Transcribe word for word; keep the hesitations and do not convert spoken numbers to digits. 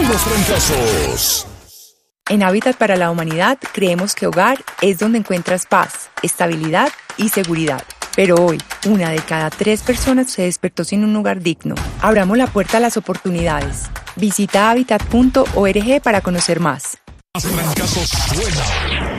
Los trancazos. En Hábitat para la Humanidad creemos que hogar es donde encuentras paz, estabilidad y seguridad. Pero hoy, una de cada tres personas se despertó sin un lugar digno. Abramos la puerta a las oportunidades. Visita hábitat punto org para conocer más. Los trancazos suenan